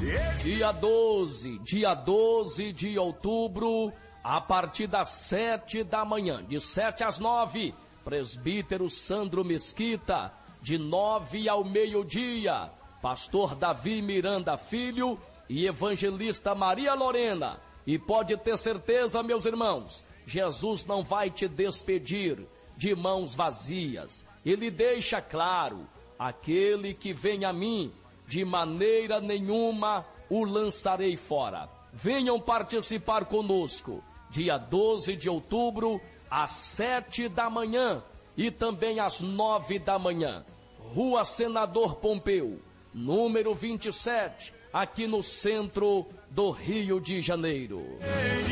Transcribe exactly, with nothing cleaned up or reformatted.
Dia doze, dia doze de outubro, a partir das sete da manhã, de sete às nove, presbítero Sandro Mesquita, de nove ao meio-dia, pastor Davi Miranda Filho e evangelista Maria Lorena. E pode ter certeza, meus irmãos, Jesus não vai te despedir de mãos vazias. Ele deixa claro: aquele que vem a mim, de maneira nenhuma o lançarei fora. Venham participar conosco, dia doze de outubro, às sete da manhã e também às nove da manhã. Rua Senador Pompeu, número vinte e sete, aqui no centro do Rio de Janeiro.